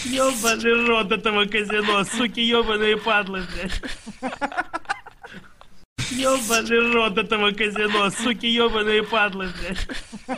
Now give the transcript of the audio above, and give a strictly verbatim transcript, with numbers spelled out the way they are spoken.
Ёбаный рот этого казино, суки ёбаные падлы, блядь. Ёбаный рот этого казино, суки ёбаные падлы, блядь.